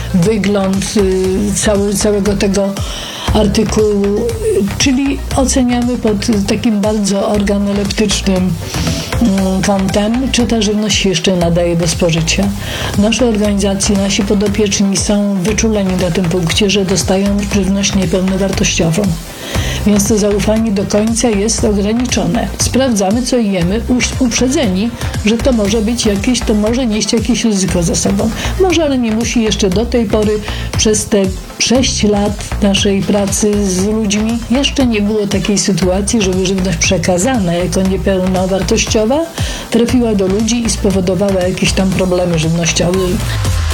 wygląd całego tego artykułu, czyli oceniamy pod takim bardzo organoleptycznym kątem, czy ta żywność się jeszcze nadaje do spożycia. Nasze organizacje, nasi podopieczni są wyczuleni na tym punkcie, że dostają żywność niepełnowartościową. Więc to zaufanie do końca jest ograniczone. Sprawdzamy, co jemy, uprzedzeni, że to może być jakieś, to może nieść jakieś ryzyko za sobą. Może, ale nie musi. Jeszcze do tej pory, przez te 6 lat naszej pracy z ludźmi, jeszcze nie było takiej sytuacji, żeby żywność przekazana jako niepełnowartościowa trafiła do ludzi i spowodowała jakieś tam problemy żywnościowe.